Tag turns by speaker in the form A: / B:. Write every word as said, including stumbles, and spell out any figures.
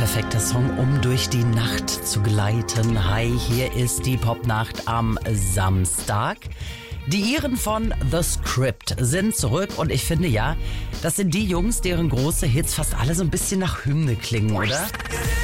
A: perfekter Song, um durch die Nacht zu gleiten. Hi, hier ist die Popnacht am Samstag. Die Iren von The Script sind zurück und ich finde ja, das sind die Jungs, deren große Hits fast alle so ein bisschen nach Hymne klingen, oder?